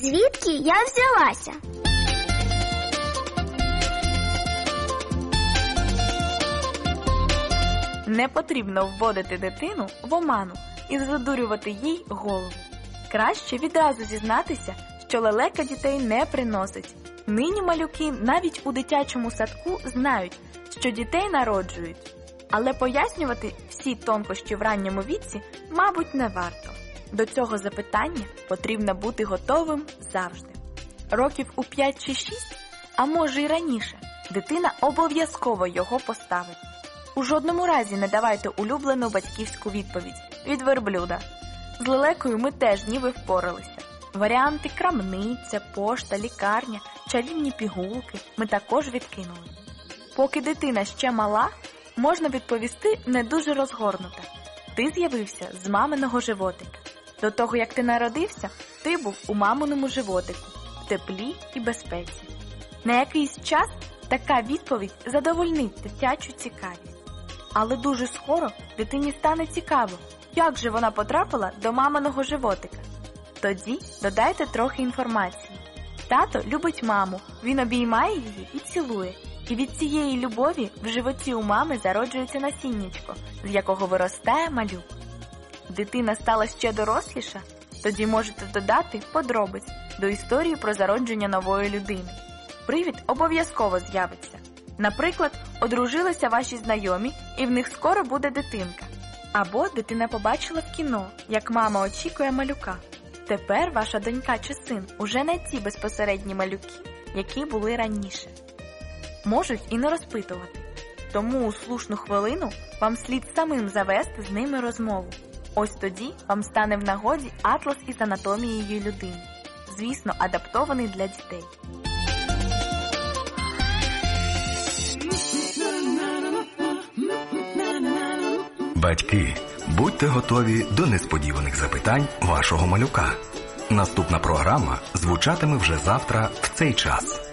Звідки я взялася? Не потрібно вводити дитину в оману і задурювати їй голову. Краще відразу зізнатися, що лелека дітей не приносить. Нині малюки навіть у дитячому садку знають, що дітей народжують. Але пояснювати всі тонкощі в ранньому віці, мабуть, не варто. До цього запитання потрібно бути готовим завжди. Років у 5 чи 6, а може й раніше, дитина обов'язково його поставить. У жодному разі не давайте улюблену батьківську відповідь від верблюда. З лелекою ми теж ніби впоралися. Варіанти крамниця, пошта, лікарня, чарівні пігулки ми також відкинули. Поки дитина ще мала, можна відповісти не дуже розгорнуто. Ти з'явився з маминого животика. До того, як ти народився, ти був у маминому животику, в теплі і безпеці. На якийсь час така відповідь задовольнить дитячу цікавість. Але дуже скоро дитині стане цікаво, як же вона потрапила до маминого животика. Тоді додайте трохи інформації. Тато любить маму, він обіймає її і цілує. І від цієї любові в животі у мами зароджується насіннячко, з якого виростає малюк. Дитина стала ще доросліша? Тоді можете додати подробиць до історії про зародження нової людини. Привід обов'язково з'явиться. Наприклад, одружилися ваші знайомі, і в них скоро буде дитинка. Або дитина побачила в кіно, як мама очікує малюка. Тепер ваша донька чи син уже не ті безпосередні малюки, які були раніше. Можуть і не розпитувати. Тому у слушну хвилину вам слід самим завести з ними розмову. Ось тоді вам стане в нагоді атлас із анатомією людини. Звісно, адаптований для дітей. Батьки, будьте готові до несподіваних запитань вашого малюка. Наступна програма звучатиме вже завтра в цей час.